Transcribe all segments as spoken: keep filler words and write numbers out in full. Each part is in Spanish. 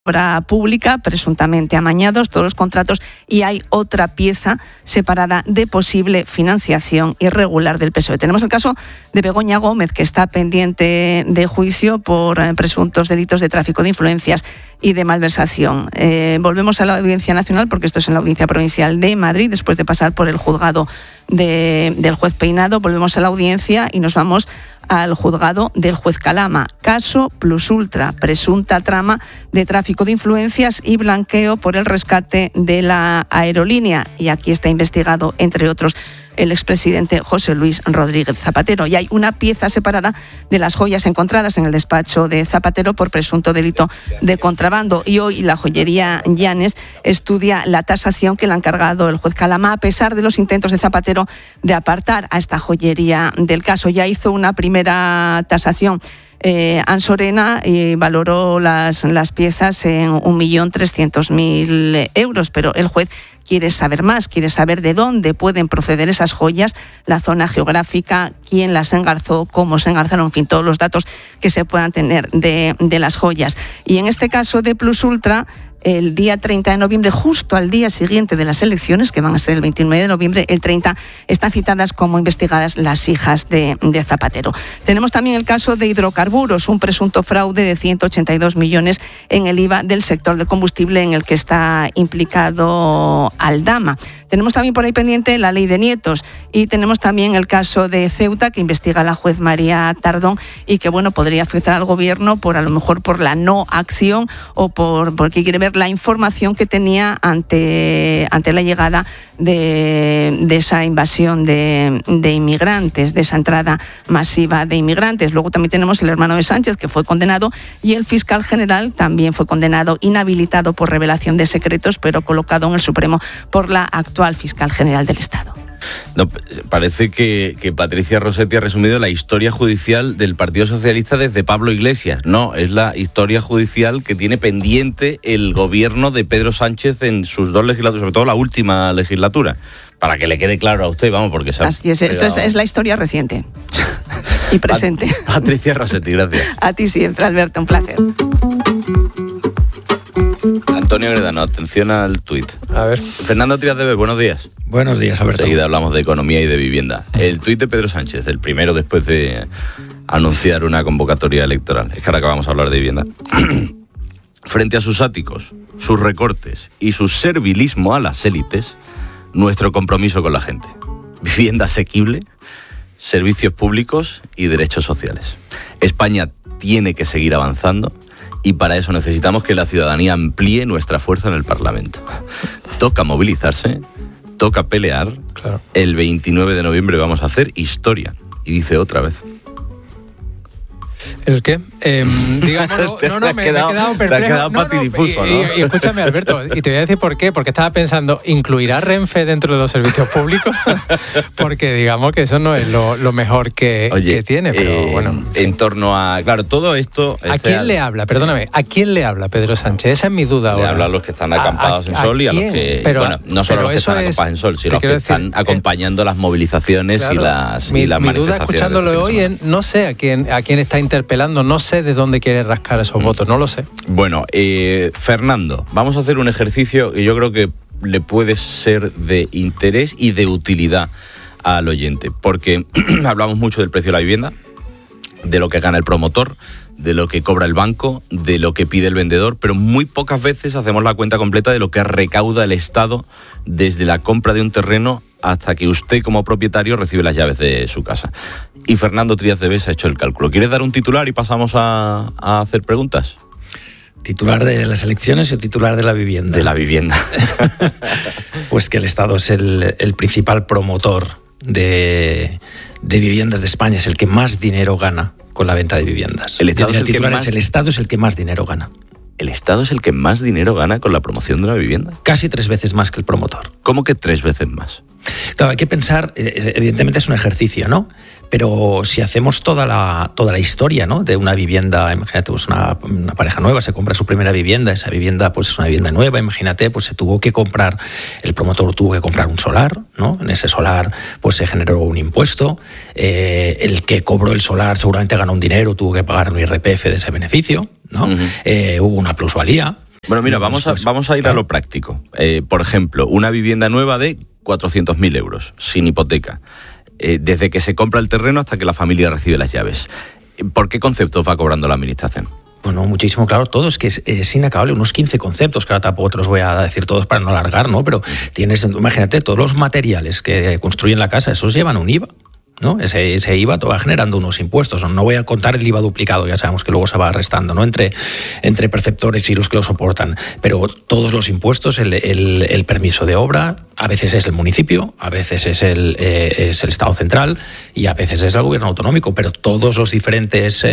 obra pública, presuntamente amañados todos los contratos, y hay otra pieza separada de posible financiación irregular del P S O E. Tenemos el caso de Begoña Gómez, que está pendiente de juicio por eh, presuntos delitos de tráfico de influencias y de malversación. Eh, volvemos a la Audiencia Nacional, porque esto es en la Audiencia Provincial de Madrid, después de pasar por el juzgado de, del juez Peinado. Volvemos a la audiencia y nos vamos al juzgado del juez Calama. Caso Plus Ultra, presunta trama de tráfico de influencias y blanqueo por el rescate de la aerolínea. Y aquí está investigado, entre otros, el expresidente José Luis Rodríguez Zapatero. Y hay una pieza separada de las joyas encontradas en el despacho de Zapatero por presunto delito de contrabando. Y hoy la joyería Llanes estudia la tasación que le ha encargado el juez Calama, a pesar de los intentos de Zapatero de apartar a esta joyería del caso. Ya hizo una primera tasación Eh, Ansorena y valoró las, las piezas en un millón trescientos mil euros, pero el juez quiere saber más, quiere saber de dónde pueden proceder esas joyas, la zona geográfica, quién las engarzó, cómo se engarzaron, en fin, todos los datos que se puedan tener de, de las joyas. Y en este caso de Plus Ultra, el día treinta de noviembre, justo al día siguiente de las elecciones, que van a ser el veintinueve de noviembre, el treinta, están citadas como investigadas las hijas de, de Zapatero. Tenemos también el caso de hidrocarburos, un presunto fraude de ciento ochenta y dos millones en el I V A del sector del combustible, en el que está implicado Aldama. Tenemos también por ahí pendiente la ley de nietos, y tenemos también el caso de Ceuta, que investiga la juez María Tardón, y que, bueno, podría afectar al gobierno por, a lo mejor, por la no acción o por porque quiere ver la información que tenía ante, ante la llegada de, de esa invasión de, de inmigrantes, de esa entrada masiva de inmigrantes. Luego también tenemos el hermano de Sánchez, que fue condenado, y el fiscal general también fue condenado, inhabilitado por revelación de secretos, pero colocado en el Supremo por la actual fiscal general del Estado. No, parece que, que Patricia Rossetti ha resumido la historia judicial del Partido Socialista desde Pablo Iglesias. No, es la historia judicial que tiene pendiente el gobierno de Pedro Sánchez en sus dos legislaturas, sobre todo la última legislatura. Para que le quede claro a usted, vamos, porque se ha Así es, esto es, es la historia reciente y presente. Pat- Patricia Rossetti, gracias. A ti siempre, Alberto, un placer. Antonio Gredano, atención al tuit. A ver. Fernando Trias de Bes, buenos días. Buenos días, Alberto. Enseguida hablamos de economía y de vivienda. El tuit de Pedro Sánchez, el primero después de anunciar una convocatoria electoral. Es que ahora acabamos a hablar de vivienda. Frente a sus áticos, sus recortes y su servilismo a las élites, nuestro compromiso con la gente. Vivienda asequible, servicios públicos y derechos sociales. España tiene que seguir avanzando, y para eso necesitamos que la ciudadanía amplíe nuestra fuerza en el Parlamento. Toca movilizarse, toca pelear. Claro. El veintinueve de noviembre vamos a hacer historia. Y dice otra vez. ¿El qué? Eh, digámoslo, no, no, me, quedado, me he quedado perplejo. Te has quedado no, patidifuso, no, ¿no? Y, y, y escúchame, Alberto, y te voy a decir por qué. Porque estaba pensando, ¿incluirá Renfe dentro de los servicios públicos? Porque digamos que eso no es lo, lo mejor que, Oye, que tiene, pero eh, bueno. En, en torno a... Claro, todo esto... ¿A quién al... le habla? Perdóname, ¿a quién le habla Pedro Sánchez? Esa es mi duda ahora. Le habla a los que están acampados ¿A, a, en Sol y a los quién? que... Pero, bueno, no solo a los que están es, acampados en Sol, sino a los que decir, están acompañando eh, las movilizaciones claro, y las, mi, y las mi manifestaciones. Mi duda escuchándolo hoy es, no sé a quién, a quién está interpelando, no sé de dónde quiere rascar esos mm. votos, no lo sé. Bueno, eh, Fernando, vamos a hacer un ejercicio que yo creo que le puede ser de interés y de utilidad al oyente, porque hablamos mucho del precio de la vivienda, de lo que gana el promotor, de lo que cobra el banco, de lo que pide el vendedor, pero muy pocas veces hacemos la cuenta completa de lo que recauda el Estado desde la compra de un terreno hasta que usted como propietario recibe las llaves de su casa. Y Fernando Trias de Bes ha hecho el cálculo. ¿Quieres dar un titular y pasamos a, a hacer preguntas? ¿Titular de las elecciones o titular de la vivienda? De la vivienda. Pues que el Estado es el, el principal promotor de, de viviendas de España, es el que más dinero gana con la venta de viviendas. El Estado, es el, que más... el Estado es el que más dinero gana. ¿El Estado es el que más dinero gana con la promoción de la vivienda? Casi tres veces más que el promotor. ¿Cómo que tres veces más? Claro, hay que pensar, evidentemente es un ejercicio, ¿no? Pero si hacemos toda la, toda la historia, ¿no?, de una vivienda, imagínate, pues una, una pareja nueva se compra su primera vivienda, esa vivienda pues es una vivienda nueva, imagínate, pues se tuvo que comprar, el promotor tuvo que comprar un solar, ¿no? En ese solar pues se generó un impuesto, eh, el que cobró el solar seguramente ganó un dinero, tuvo que pagar un I R P F de ese beneficio, ¿no? Uh-huh. Eh, hubo una plusvalía. Bueno, mira, vamos a, vamos a ir a lo práctico. Eh, por ejemplo, una vivienda nueva de cuatrocientos mil euros, sin hipoteca, eh, desde que se compra el terreno hasta que la familia recibe las llaves. ¿Por qué conceptos va cobrando la administración? Bueno, muchísimo, claro, todo es que es, es inacabable, unos quince conceptos, que ahora tampoco te los voy a decir todos para no alargar, ¿no? Pero tienes, imagínate, todos los materiales que construyen la casa, esos llevan un I V A. ¿No? Ese, ese I V A te va generando unos impuestos. No voy a contar el I V A duplicado, ya sabemos que luego se va restando, ¿no? Entre, entre perceptores y los que lo soportan. Pero todos los impuestos, el, el, el permiso de obra, a veces es el municipio, a veces es el, eh, es el Estado central y a veces es el gobierno autonómico. Pero todos los diferentes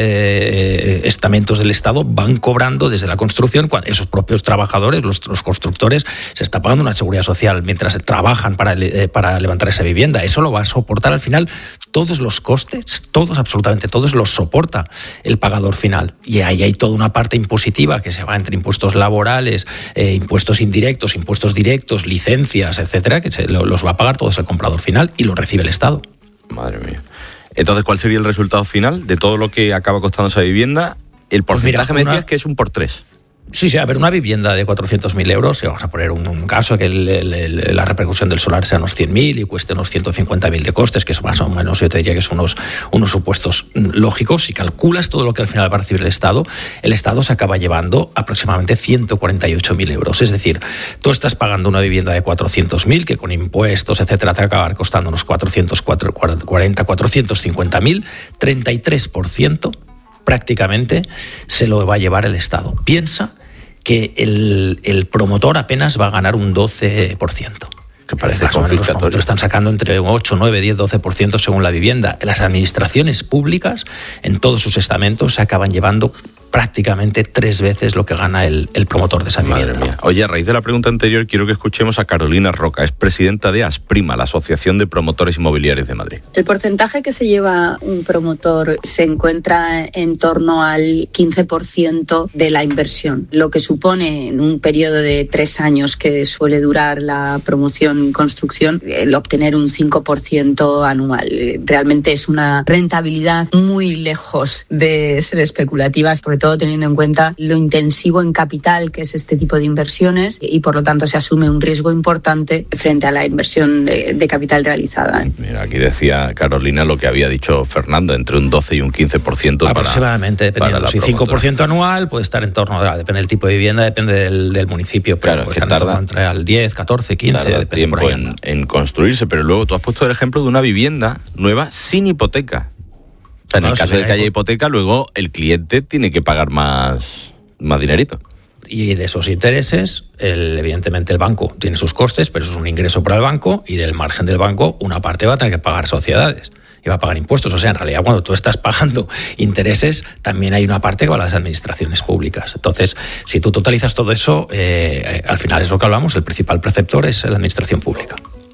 eh, estamentos del Estado van cobrando desde la construcción. Esos propios trabajadores, los, los constructores, se está pagando una seguridad social mientras trabajan para, eh, para levantar esa vivienda. Eso lo va a soportar al final. Todos los costes, todos, absolutamente todos, los soporta el pagador final. Y ahí hay toda una parte impositiva que se va entre impuestos laborales, eh, impuestos indirectos, impuestos directos, licencias, etcétera, que se, lo, los va a pagar todo el comprador final y lo recibe el Estado. Madre mía. Entonces, ¿cuál sería el resultado final de todo lo que acaba costando esa vivienda? El porcentaje pues mira, me decías una... que es un por tres. Sí, sí, a ver, una vivienda de cuatrocientos mil euros, si vamos a poner un, un caso que el, el, el, la repercusión del solar sea unos cien mil y cueste unos ciento cincuenta mil de costes, que es más o menos, yo te diría que son unos, unos supuestos lógicos. Si calculas todo lo que al final va a recibir el Estado, el Estado se acaba llevando aproximadamente ciento cuarenta y ocho mil euros. Es decir, tú estás pagando una vivienda de cuatrocientos mil, que con impuestos, etcétera, te va a acabar costando unos cuatrocientos cuarenta, cuatrocientos cincuenta mil, treinta y tres por ciento prácticamente se lo va a llevar el Estado. Piensa que el, el promotor apenas va a ganar un doce por ciento. Que parece confiscatorio. Los están sacando entre ocho, nueve, diez, doce por ciento según la vivienda. Las administraciones públicas, en todos sus estamentos, se acaban llevando prácticamente tres veces lo que gana el, el promotor de esa vivienda. Madre mía. Oye, a raíz de la pregunta anterior, quiero que escuchemos a Carolina Roca, es presidenta de Asprima, la Asociación de Promotores Inmobiliarios de Madrid. El porcentaje que se lleva un promotor se encuentra en torno al quince por ciento de la inversión, lo que supone en un periodo de tres años que suele durar la promoción y construcción, el obtener un cinco por ciento anual. Realmente es una rentabilidad muy lejos de ser especulativa, sobre todo teniendo en cuenta lo intensivo en capital que es este tipo de inversiones y por lo tanto se asume un riesgo importante frente a la inversión de, de capital realizada. Mira, aquí decía Carolina lo que había dicho Fernando, entre un doce y un quince por ciento para, aproximadamente, dependiendo. Si cinco por ciento anual puede estar en torno a, depende del tipo de vivienda, depende del, del municipio, pero claro, puede es que estar tarda, entre al diez, catorce, quince, tarda depende tiempo por ahí, en, en construirse, pero luego tú has puesto el ejemplo de una vivienda nueva sin hipoteca. O sea, en Claro, el caso si de que haya hipoteca, luego el cliente tiene que pagar más, más dinerito. Y de esos intereses, el, evidentemente el banco tiene sus costes, pero eso es un ingreso para el banco y del margen del banco una parte va a tener que pagar sociedades y va a pagar impuestos. O sea, en realidad cuando tú estás pagando intereses, también hay una parte que va a las administraciones públicas. Entonces, si tú totalizas todo eso, eh, al final es lo que hablamos, el principal preceptor es la administración pública.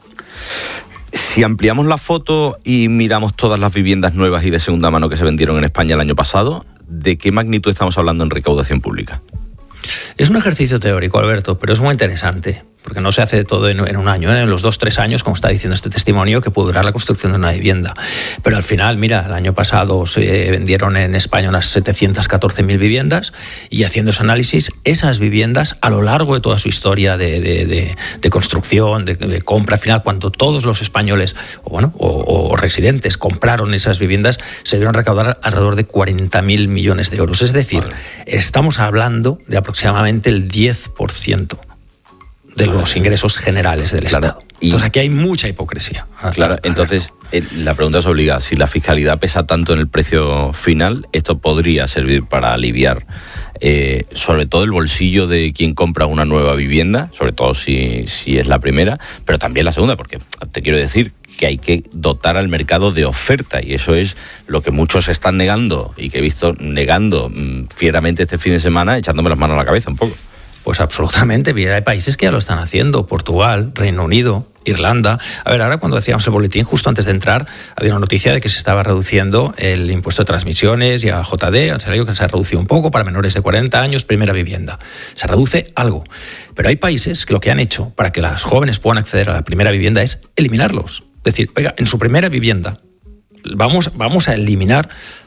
Si ampliamos la foto y miramos todas las viviendas nuevas y de segunda mano que se vendieron en España el año pasado, ¿de qué magnitud estamos hablando en recaudación pública? Es un ejercicio teórico, Alberto, pero es muy interesante, porque no se hace todo en, en un año, ¿eh? En los dos, tres años, como está diciendo este testimonio, que puede durar la construcción de una vivienda. Pero al final, mira, el año pasado se vendieron en España unas setecientas catorce mil viviendas y haciendo ese análisis, esas viviendas a lo largo de toda su historia de, de, de, de construcción, de, de compra, al final, cuando todos los españoles o, bueno, o, o residentes compraron esas viviendas, se dieron a recaudar alrededor de cuarenta mil millones de euros. Es decir, vale. Estamos hablando de aproximadamente el diez por ciento de los ingresos generales del claro, Estado. Y entonces aquí hay mucha hipocresía. Claro, entonces la pregunta es obligada. Si la fiscalidad pesa tanto en el precio final, esto podría servir para aliviar eh, sobre todo el bolsillo de quien compra una nueva vivienda, sobre todo si, si es la primera, pero también la segunda, porque te quiero decir que hay que dotar al mercado de oferta y eso es lo que muchos están negando y que he visto negando mmm, fieramente este fin de semana, echándome las manos a la cabeza un poco. Pues absolutamente, hay países que ya lo están haciendo, Portugal, Reino Unido, Irlanda. A ver, ahora cuando decíamos el boletín, justo antes de entrar, había una noticia de que se estaba reduciendo el impuesto de transmisiones y a J D, han salido que se ha reducido un poco para menores de cuarenta años, primera vivienda. Se reduce algo. Pero hay países que lo que han hecho para que las jóvenes puedan acceder a la primera vivienda es eliminarlos. Es decir, oiga, en su primera vivienda vamos, vamos a eliminar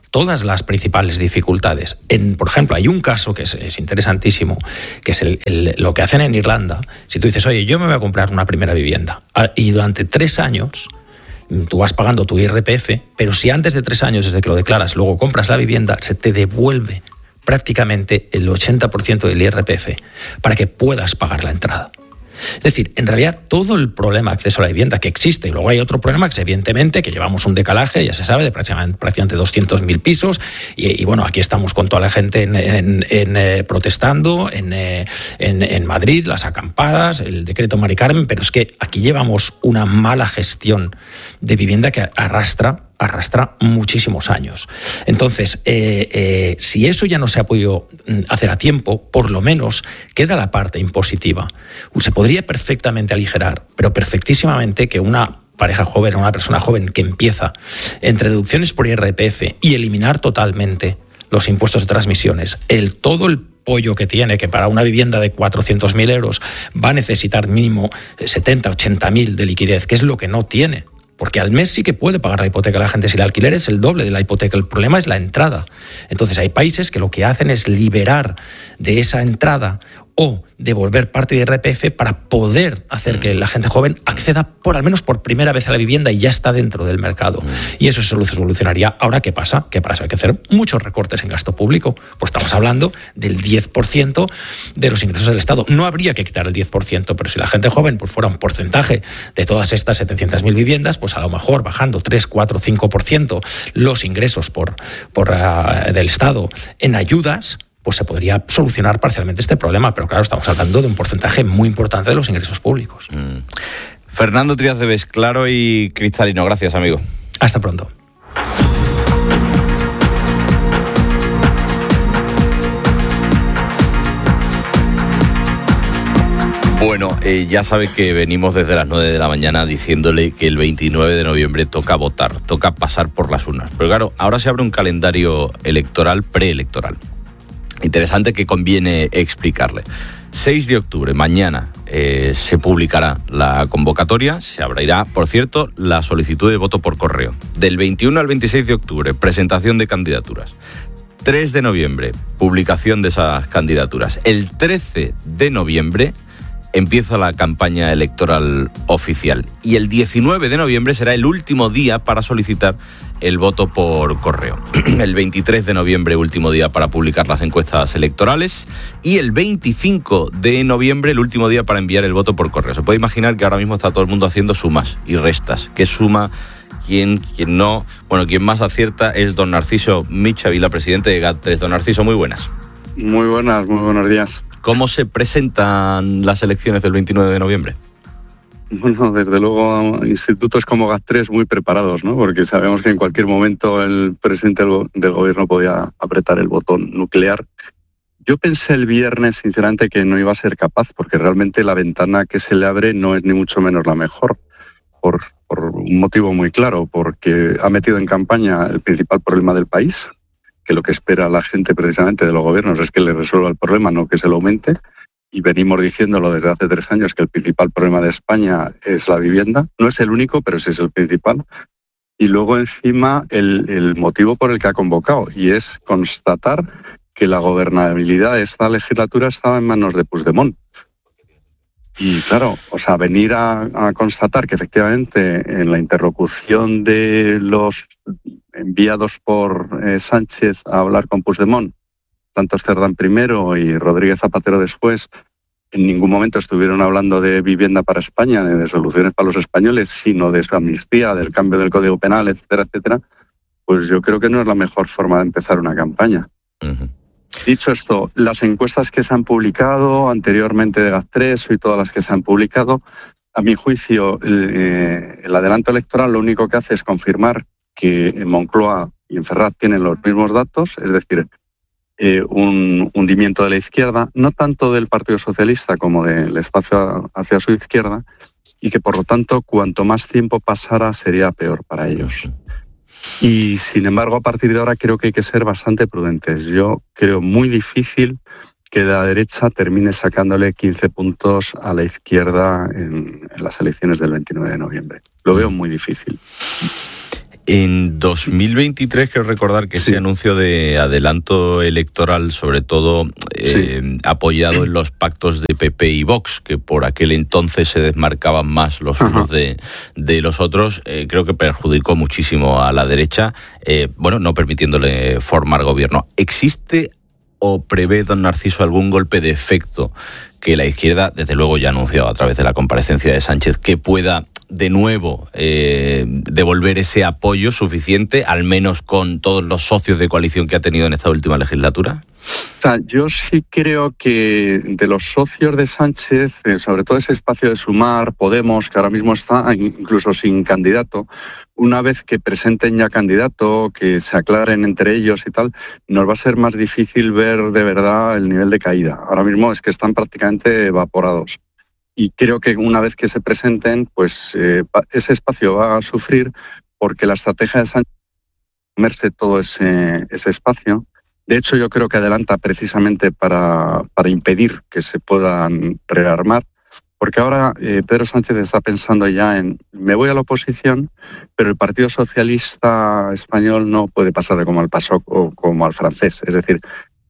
todas las principales dificultades. En, por ejemplo, hay un caso que es, es interesantísimo, que es el, el, lo que hacen en Irlanda. Si tú dices, oye, yo me voy a comprar una primera vivienda, y durante tres años tú vas pagando tu I R P F, pero si antes de tres años desde que lo declaras luego compras la vivienda, se te devuelve prácticamente el ochenta por ciento del I R P F para que puedas pagar la entrada. Es decir, en realidad todo el problema de acceso a la vivienda que existe, y luego hay otro problema que es evidentemente que llevamos un decalaje, ya se sabe, de prácticamente, prácticamente doscientos mil pisos, y, y bueno, aquí estamos con toda la gente en, en, en, eh, protestando en, eh, en, en Madrid, las acampadas, el decreto Mari Carmen, pero es que aquí llevamos una mala gestión de vivienda que arrastra arrastra muchísimos años. Entonces, eh, eh, si eso ya no se ha podido hacer a tiempo, por lo menos queda la parte impositiva. Se podría perfectamente aligerar, pero perfectísimamente, que una pareja joven o una persona joven que empieza entre deducciones por I R P F y eliminar totalmente los impuestos de transmisiones, el todo el pollo que tiene, que para una vivienda de cuatrocientos mil euros va a necesitar mínimo setenta, ochenta mil de liquidez, que es lo que no tiene. Porque al mes sí que puede pagar la hipoteca la gente si el alquiler es el doble de la hipoteca. El problema es la entrada. Entonces hay países que lo que hacen es liberar de esa entrada o devolver parte de I R P F para poder hacer que la gente joven acceda por al menos por primera vez a la vivienda y ya está dentro del mercado. Y eso se solucionaría. Ahora, ¿qué pasa? Que para eso hay que hacer muchos recortes en gasto público. Pues estamos hablando del diez por ciento de los ingresos del Estado. No habría que quitar el diez por ciento, pero si la gente joven pues fuera un porcentaje de todas estas setecientas mil viviendas, pues a lo mejor bajando tres, cuatro, cinco por ciento los ingresos por, por, uh, del Estado en ayudas, pues se podría solucionar parcialmente este problema, pero claro, estamos hablando de un porcentaje muy importante de los ingresos públicos. Mm. Fernando Trías de Bes, claro y cristalino. Gracias, amigo. Hasta pronto. Bueno, eh, ya sabe que venimos desde las nueve de la mañana diciéndole que el veintinueve de noviembre toca votar, toca pasar por las urnas. Pero claro, ahora se abre un calendario electoral preelectoral. Interesante, que conviene explicarle. seis de octubre, mañana, eh, se publicará la convocatoria, se abrirá, por cierto, la solicitud de voto por correo. Del veintiuno al veintiséis de octubre, presentación de candidaturas. tres de noviembre, publicación de esas candidaturas. El trece de noviembre empieza la campaña electoral oficial. Y el diecinueve de noviembre será el último día para solicitar el voto por correo. El veintitrés de noviembre, último día para publicar las encuestas electorales. Y el veinticinco de noviembre, el último día para enviar el voto por correo. Se puede imaginar que ahora mismo está todo el mundo haciendo sumas y restas. ¿Qué suma? ¿Quién? ¿Quién no? Bueno, quien más acierta es don Narciso Michavila, presidente de G A T tres. Don Narciso, muy buenas. Muy buenas, muy buenos días. ¿Cómo se presentan las elecciones del veintinueve de noviembre? Bueno, desde luego, institutos como G A T tres muy preparados, ¿no? Porque sabemos que en cualquier momento el presidente del, del gobierno podía apretar el botón nuclear. Yo pensé el viernes, sinceramente, que no iba a ser capaz, porque realmente la ventana que se le abre no es ni mucho menos la mejor, por, por un motivo muy claro, porque ha metido en campaña el principal problema del país, que lo que espera la gente precisamente de los gobiernos es que le resuelva el problema, no que se lo aumente. Y venimos diciéndolo desde hace tres años que el principal problema de España es la vivienda. No es el único, pero sí es el principal. Y luego encima el, el motivo por el que ha convocado, y es constatar que la gobernabilidad de esta legislatura estaba en manos de Puigdemont. Y claro, o sea, venir a, a constatar que efectivamente en la interlocución de los enviados por eh, Sánchez a hablar con Puigdemont, tanto Cerdán primero y Rodríguez Zapatero después, en ningún momento estuvieron hablando de vivienda para España, ni de soluciones para los españoles, sino de su amnistía, del cambio del Código Penal, etcétera, etcétera, pues yo creo que no es la mejor forma de empezar una campaña. Uh-huh. Dicho esto, las encuestas que se han publicado anteriormente de G A T tres y todas las que se han publicado, a mi juicio, eh, el adelanto electoral lo único que hace es confirmar que en Moncloa y en Ferraz tienen los mismos datos, es decir, eh, un hundimiento de la izquierda, no tanto del Partido Socialista como del espacio hacia su izquierda, y que por lo tanto cuanto más tiempo pasara sería peor para ellos. Y sin embargo, a partir de ahora creo que hay que ser bastante prudentes. Yo creo muy difícil que la derecha termine sacándole quince puntos a la izquierda en, en las elecciones del veintinueve de noviembre. Lo veo muy difícil. En dos mil veintitrés, quiero recordar que sí. ese anuncio de adelanto electoral, sobre todo eh, sí. apoyado en los pactos de P P y Vox, que por aquel entonces se desmarcaban más los unos de, de los otros, eh, creo que perjudicó muchísimo a la derecha, eh, bueno, no permitiéndole formar gobierno. ¿Existe o prevé, don Narciso, algún golpe de efecto que la izquierda, desde luego ya ha anunciado a través de la comparecencia de Sánchez, que pueda de nuevo eh, devolver ese apoyo suficiente, al menos con todos los socios de coalición que ha tenido en esta última legislatura? O sea, yo sí creo que de los socios de Sánchez, eh, sobre todo ese espacio de Sumar, Podemos, que ahora mismo está incluso sin candidato, una vez que presenten ya candidato, que se aclaren entre ellos y tal, nos va a ser más difícil ver de verdad el nivel de caída. Ahora mismo es que están prácticamente evaporados. Y creo que una vez que se presenten, pues eh, ese espacio va a sufrir porque la estrategia de Sánchez es comerse todo ese, ese espacio. De hecho, yo creo que adelanta precisamente para, para impedir que se puedan rearmar, porque ahora eh, Pedro Sánchez está pensando ya en me voy a la oposición, pero el Partido Socialista Español no puede pasar como al PASOK o como al francés. Es decir,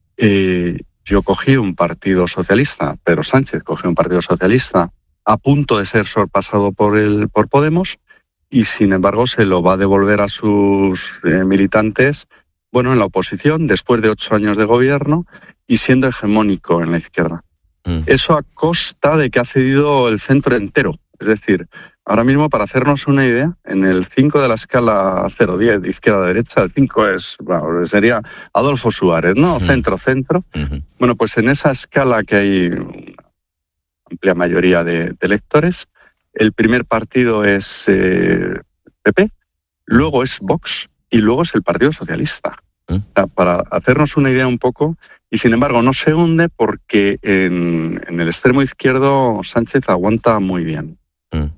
eh, yo cogí un partido socialista, Pedro Sánchez cogió un partido socialista a punto de ser sorpasado por el por Podemos y sin embargo se lo va a devolver a sus eh, militantes, bueno, en la oposición, después de ocho años de gobierno y siendo hegemónico en la izquierda. Mm. Eso a costa de que ha cedido el centro entero. Es decir, ahora mismo, para hacernos una idea, en el cinco de la escala cero diez, de izquierda a derecha, el cinco es, bueno, sería Adolfo Suárez, ¿no? Centro-centro. Uh-huh. Bueno, pues en esa escala que hay una amplia mayoría de, de electores, el primer partido es eh, P P, luego es Vox y luego es el Partido Socialista. Uh-huh. O sea, para hacernos una idea un poco, y sin embargo no se hunde porque en, en el extremo izquierdo Sánchez aguanta muy bien. Uh-huh.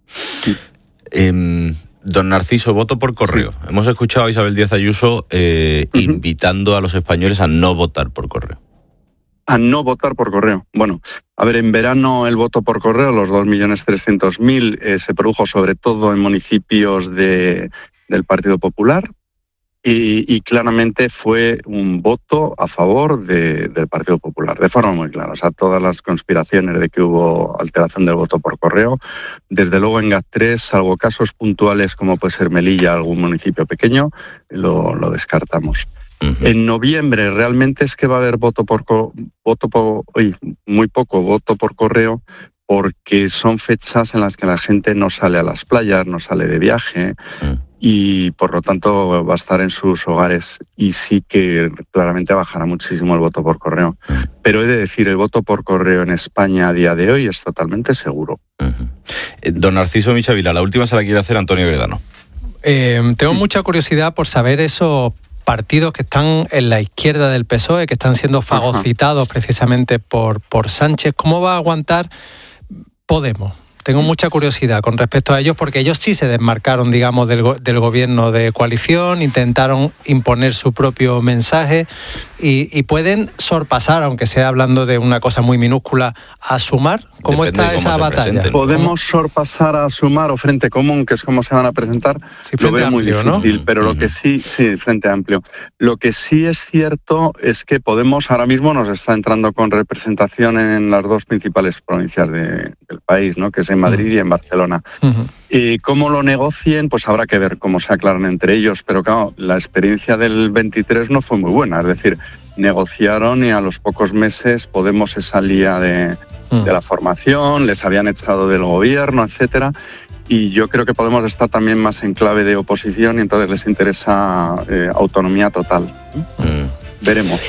Eh, don Narciso, voto por correo. Sí. Hemos escuchado a Isabel Díaz Ayuso eh, uh-huh. invitando a los españoles a no votar por correo. A no votar por correo. Bueno, a ver, en verano el voto por correo, los dos millones trescientos mil, eh, se produjo sobre todo en municipios de, del Partido Popular. Y, y claramente fue un voto a favor de, del Partido Popular, de forma muy clara. O sea, todas las conspiraciones de que hubo alteración del voto por correo, desde luego en G A T tres, salvo casos puntuales como puede ser Melilla, algún municipio pequeño, lo, lo descartamos. Uh-huh. En noviembre realmente es que va a haber voto por voto por, uy, muy poco voto por correo, porque son fechas en las que la gente no sale a las playas, no sale de viaje. Uh-huh. Y por lo tanto va a estar en sus hogares y sí que claramente bajará muchísimo el voto por correo. Pero he de decir, el voto por correo en España a día de hoy es totalmente seguro. Uh-huh. Eh, don Narciso Michavila, la última se la quiere hacer Antonio Gredano. Eh, tengo mucha curiosidad por saber esos partidos que están en la izquierda del P S O E, que están siendo fagocitados uh-huh. precisamente por, por Sánchez. ¿Cómo va a aguantar Podemos? Tengo mucha curiosidad con respecto a ellos porque ellos sí se desmarcaron, digamos, del, go- del gobierno de coalición, intentaron imponer su propio mensaje y, y pueden sorpasar, aunque sea hablando de una cosa muy minúscula, a Sumar. ¿Cómo Depende está esa batalla? Podemos sorpasar a Sumar o Frente Común, que es como se van a presentar. Sí, lo veo muy amplio, difícil, ¿no? pero uh-huh. lo que sí, sí, Frente Amplio. Lo que sí es cierto es que Podemos ahora mismo nos está entrando con representación en las dos principales provincias de, del país, ¿no? Que es en Madrid uh-huh. y en Barcelona. Uh-huh. Y cómo lo negocien, pues habrá que ver cómo se aclaran entre ellos, pero claro, la experiencia del veintitrés no fue muy buena, es decir, negociaron y a los pocos meses Podemos se salía de, uh-huh. de la formación, les habían echado del gobierno, etcétera. Y yo creo que Podemos estar también más en clave de oposición y entonces les interesa eh, autonomía total. Uh-huh. Veremos.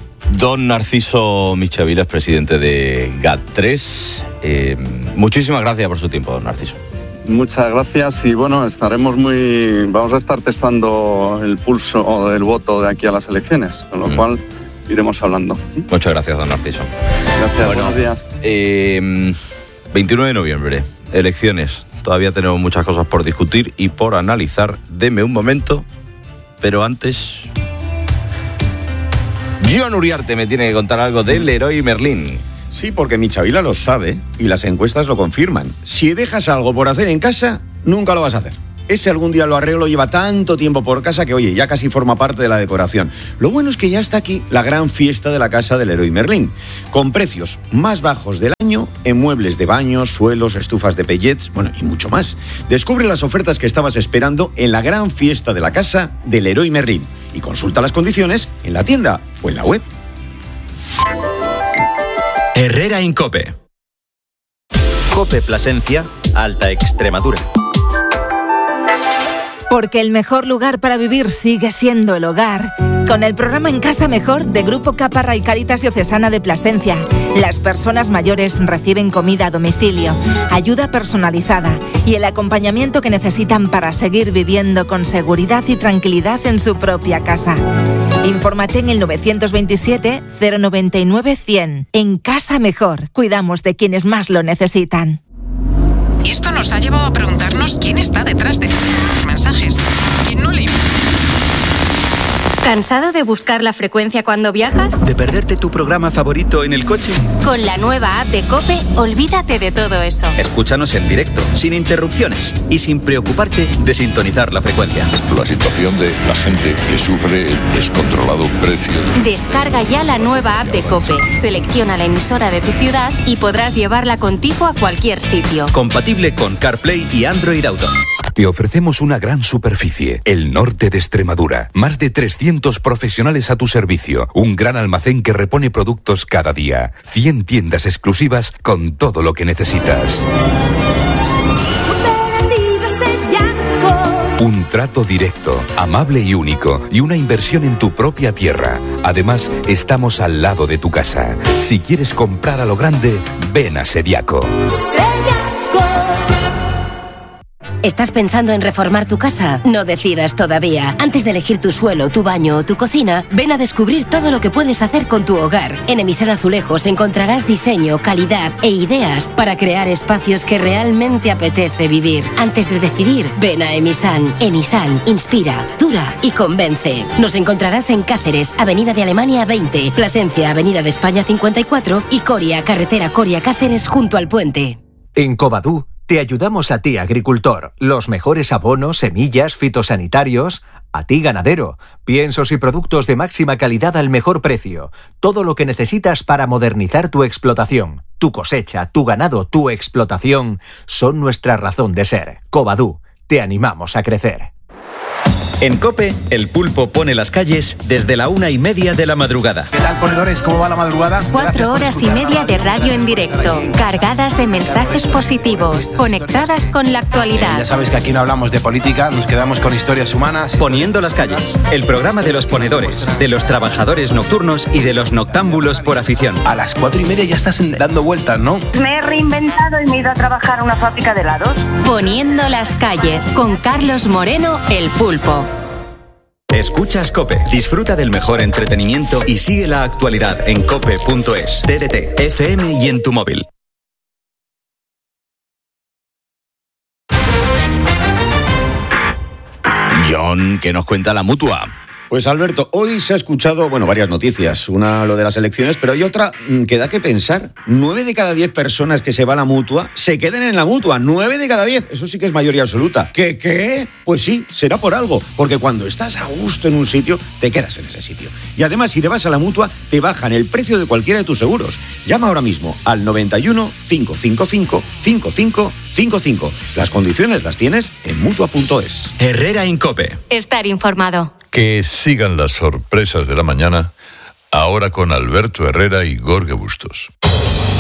Don Narciso Michavila es presidente de G A T tres. Eh, muchísimas gracias por su tiempo, don Narciso. Muchas gracias y bueno, estaremos muy... Vamos a estar testando el pulso del voto de aquí a las elecciones, con lo mm. cual iremos hablando. Muchas gracias, don Narciso. Gracias, bueno, buenos días. Eh, veintinueve de noviembre, elecciones. Todavía tenemos muchas cosas por discutir y por analizar. Deme un momento, pero antes... Joan Uriarte me tiene que contar algo del Leroy Merlin. Sí, porque Michavila lo sabe y las encuestas lo confirman. Si dejas algo por hacer en casa, nunca lo vas a hacer. ese algún día lo arreglo, lleva tanto tiempo por casa que, oye, ya casi forma parte de la decoración. Lo bueno es que ya está aquí la gran fiesta de la casa del Leroy Merlin, con precios más bajos del año en muebles de baños, suelos, estufas de pellets, bueno, y mucho más. Descubre las ofertas que estabas esperando en la gran fiesta de la casa del Leroy Merlin y consulta las condiciones en la tienda o en la web. Herrera en COPE. COPE Plasencia, Alta Extremadura. Porque el mejor lugar para vivir sigue siendo el hogar. Con el programa En Casa Mejor de Grupo Caparra y Cáritas Diocesana de Plasencia, las personas mayores reciben comida a domicilio, ayuda personalizada y el acompañamiento que necesitan para seguir viviendo con seguridad y tranquilidad en su propia casa. Infórmate en el nueve dos siete, cero nueve nueve, cien. En Casa Mejor, cuidamos de quienes más lo necesitan. Y esto nos ha llevado a preguntarnos quién está detrás de los mensajes. ¿Quién no le... ¿Cansado de buscar la frecuencia cuando viajas? ¿De perderte tu programa favorito en el coche? Con la nueva app de COPE, olvídate de todo eso. Escúchanos en directo, sin interrupciones y sin preocuparte de sintonizar la frecuencia. La situación de la gente que sufre el descontrolado precio. Descarga ya la nueva app de COPE, selecciona la emisora de tu ciudad y podrás llevarla contigo a cualquier sitio. Compatible con CarPlay y Android Auto. Te ofrecemos una gran superficie, el norte de Extremadura. Más de trescientos profesionales a tu servicio. Un gran almacén que repone productos cada día. cien tiendas exclusivas con todo lo que necesitas. Un trato directo, amable y único. Y una inversión en tu propia tierra. Además, estamos al lado de tu casa. Si quieres comprar a lo grande, ven a Sediaco. ¿Estás pensando en reformar tu casa? No decidas todavía. Antes de elegir tu suelo, tu baño o tu cocina, ven a descubrir todo lo que puedes hacer con tu hogar. En Emisan Azulejos encontrarás diseño, calidad e ideas para crear espacios que realmente apetece vivir. Antes de decidir, ven a Emisan. Emisan inspira, dura y convence. Nos encontrarás en Cáceres, Avenida de Alemania veinte, Plasencia, Avenida de España cincuenta y cuatro y Coria, carretera Coria-Cáceres junto al puente. En Covadú te ayudamos a ti, agricultor. Los mejores abonos, semillas, fitosanitarios. A ti, ganadero. Piensos y productos de máxima calidad al mejor precio. Todo lo que necesitas para modernizar tu explotación. Tu cosecha, tu ganado, tu explotación son nuestra razón de ser. Covadú, te animamos a crecer. En COPE, el pulpo pone las calles desde la una y media de la madrugada. ¿Qué tal, ponedores? ¿Cómo va la madrugada? Cuatro horas y media de radio en directo, cargadas de mensajes positivos, conectadas con la actualidad. Ya sabes que aquí no hablamos de política, nos quedamos con historias humanas. Poniendo las calles, el programa de los ponedores, de los trabajadores nocturnos y de los noctámbulos por afición. A las cuatro y media ya estás dando vueltas, ¿no? Me he reinventado y me he ido a trabajar a una fábrica de helados. Poniendo las calles, con Carlos Moreno, el pulpo. Escuchas COPE, disfruta del mejor entretenimiento y sigue la actualidad en cope punto es, T D T, F M y en tu móvil. John, ¿qué nos cuenta la Mutua? Pues Alberto, hoy se ha escuchado, bueno, varias noticias. Una lo de las elecciones, pero hay otra que da que pensar. Nueve de cada diez personas que se va a la Mutua se quedan en la Mutua. Nueve de cada diez. Eso sí que es mayoría absoluta. ¿Qué, qué? Pues sí, será por algo. Porque cuando estás a gusto en un sitio, te quedas en ese sitio. Y además, si te vas a la Mutua, te bajan el precio de cualquiera de tus seguros. Llama ahora mismo al noventa y uno, cinco cinco cinco, cinco cinco cinco cinco. Las condiciones las tienes en mutua punto es. Herrera en COPE. Estar informado. Que sigan las sorpresas de la mañana, ahora con Alberto Herrera y Gorge Bustos.